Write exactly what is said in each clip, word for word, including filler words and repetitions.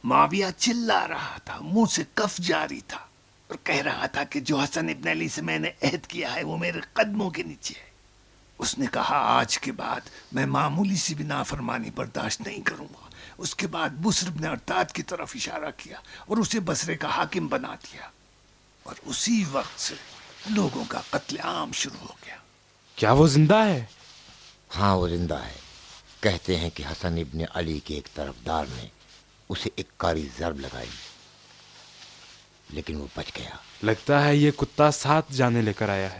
معاویہ چلا رہا تھا، منہ سے کف جاری تھا، اور کہہ رہا تھا کہ جو حسن ابن علی سے میں نے عہد کیا ہے وہ میرے قدموں کے نیچے ہے۔ اس نے کہا آج کے بعد میں معمولی سی بھی نافرمانی برداشت نہیں کروں گا۔ اس کے بعد بسر بن ارتاد کی طرف اشارہ کیا اور اسے بصرے کا حاکم بنا دیا، اور اسی وقت سے لوگوں کا قتل عام شروع ہو گیا۔ کیا وہ زندہ ہے؟ ہاں وہ زندہ ہے۔ کہتے ہیں کہ حسن ابن علی کے ایک طرفدار نے اسے ایک کاری ضرب لگائی، لیکن وہ بچ گیا۔ لگتا ہے یہ کتا ساتھ جانے لے کر آیا ہے۔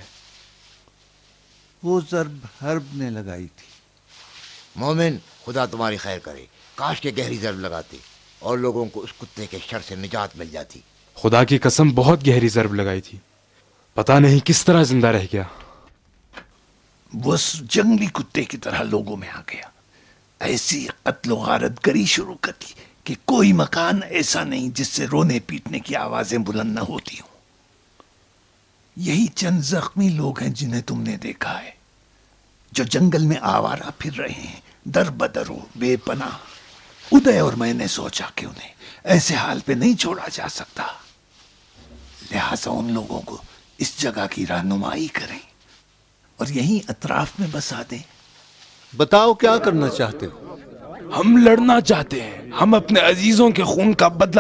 وہ ضرب حرب نے لگائی تھی۔ مومن، خدا تمہاری خیر کرے، کاش کے گہری ضرب لگاتے اور لوگوں کو اس کتے کے شر سے نجات مل جاتی۔ خدا کی قسم بہت گہری ضرب لگائی تھی، پتہ نہیں کس طرح زندہ رہ گیا۔ وہ جنگلی کتے کی طرح لوگوں میں آ گیا، ایسی قتل و غارت گری شروع کر دی کہ کوئی مکان ایسا نہیں جس سے رونے پیٹنے کی آوازیں بلند نہ ہوتی ہوں۔ یہی چند زخمی لوگ ہیں جنہیں تم نے دیکھا ہے، جو جنگل میں آوارہ پھر رہے ہیں، در بدر و بے پناہ۔ ادے اور میں نے سوچا کہ انہیں ایسے حال پہ نہیں چھوڑا جا سکتا، لہذا ان لوگوں کو اس جگہ کی رہنمائی کریں اور یہیں اطراف میں بسا دیں۔ بتاؤ کیا کرنا چاہتے ہو؟ ہم لڑنا چاہتے ہیں، ہم اپنے عزیزوں کے خون کا بدلہ